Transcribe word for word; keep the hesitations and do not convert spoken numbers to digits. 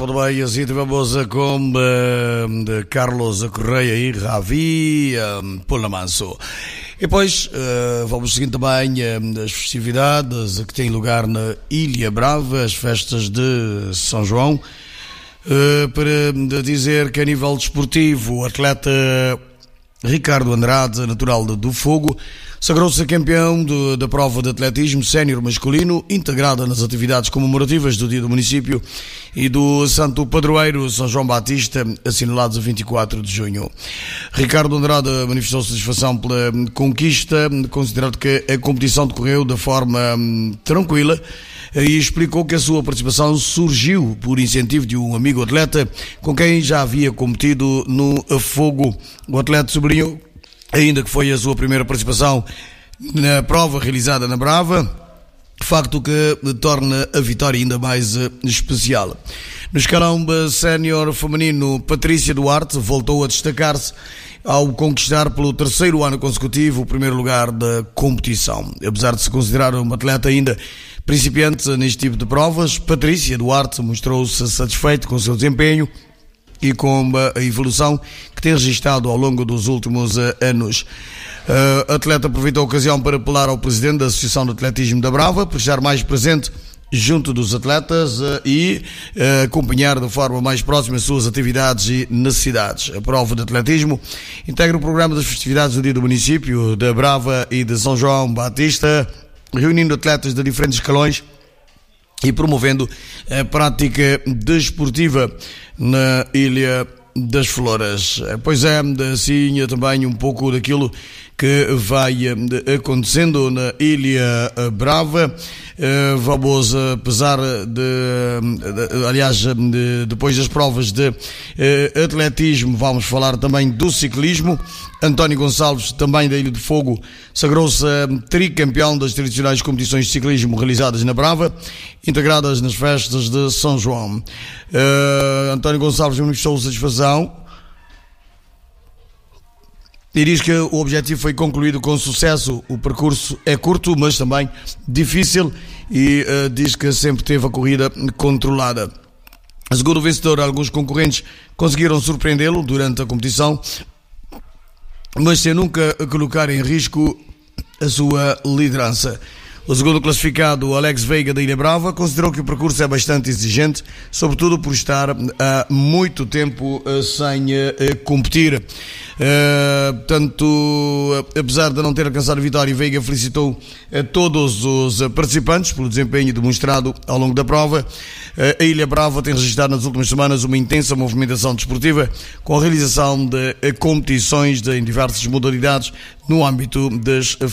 Muito bem, assim tivemos com uh, de Carlos Correia e Ravi uh, Polamanso. E depois uh, vamos seguir também uh, as festividades que têm lugar na Ilha Brava, as festas de São João. Uh, para dizer que a nível desportivo, o atleta Ricardo Andrade, natural do Fogo, sagrou-se campeão de, da prova de atletismo sénior masculino, integrada nas atividades comemorativas do Dia do Município e do Santo Padroeiro São João Batista, assinalados a vinte e quatro de junho. Ricardo Andrade manifestou satisfação pela conquista, considerando que a competição decorreu da forma hum, tranquila, e explicou que a sua participação surgiu por incentivo de um amigo atleta com quem já havia competido no Fogo. O atleta sublinhou ainda que foi a sua primeira participação na prova realizada na Brava, facto que torna a vitória ainda mais especial. No escalão sénior feminino, Patrícia Duarte voltou a destacar-se ao conquistar pelo terceiro ano consecutivo o primeiro lugar da competição. Apesar de se considerar uma atleta ainda principiante neste tipo de provas, Patrícia Duarte mostrou-se satisfeito com o seu desempenho e com a evolução que tem registrado ao longo dos últimos anos. A atleta aproveitou a ocasião para apelar ao presidente da Associação de Atletismo da Brava para estar mais presente junto dos atletas e acompanhar de forma mais próxima as suas atividades e necessidades. A prova de atletismo integra o programa das festividades do Dia do Município da Brava e de São João Batista, reunindo atletas de diferentes escalões e promovendo a prática desportiva na Ilha das Flores. Pois é, assim também um pouco daquilo que vai acontecendo na Ilha Brava. Vamos, apesar de, de aliás, de, depois das provas de atletismo, vamos falar também do ciclismo. António Gonçalves, também da Ilha do Fogo, sagrou-se tricampeão das tradicionais competições de ciclismo realizadas na Brava, integradas nas festas de São João. Uh, António Gonçalves manifestou satisfação e diz que o objetivo foi concluído com sucesso. O percurso é curto, mas também difícil, e uh, diz que sempre teve a corrida controlada. Segundo o vencedor, alguns concorrentes conseguiram surpreendê-lo durante a competição, mas sem nunca colocar em risco a sua liderança. O segundo classificado, Alex Veiga, da Ilha Brava, considerou que o percurso é bastante exigente, sobretudo por estar há muito tempo sem competir. Uh, portanto, apesar de não ter alcançado a vitória, Veiga felicitou a todos os participantes pelo desempenho demonstrado ao longo da prova. Uh, a Ilha Brava tem registrado nas últimas semanas uma intensa movimentação desportiva, com a realização de competições de, em diversas modalidades no âmbito das